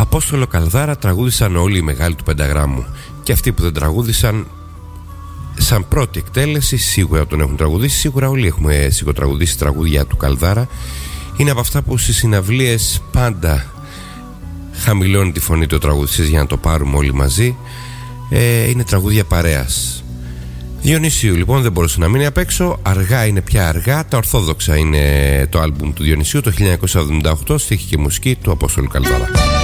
Απόστολο Καλδάρα τραγούδησαν όλοι οι μεγάλοι του πενταγράμμου. Και αυτοί που δεν τραγούδησαν, σαν πρώτη εκτέλεση, σίγουρα τον έχουν τραγουδήσει. Σίγουρα όλοι έχουμε σιγοτραγουδήσει τραγούδια του Καλδάρα. Είναι από αυτά που στις συναυλίες πάντα χαμηλώνει τη φωνή του τραγουδιστής για να το πάρουμε όλοι μαζί. Είναι τραγούδια παρέας. Διονυσίου λοιπόν δεν μπορούσε να μείνει απ' έξω. Αργά είναι πια αργά. Τα Ορθόδοξα είναι το άλμπουμ του Διονυσίου το 1978, στίχη και μουσική του Απόστολου Καλδάρα.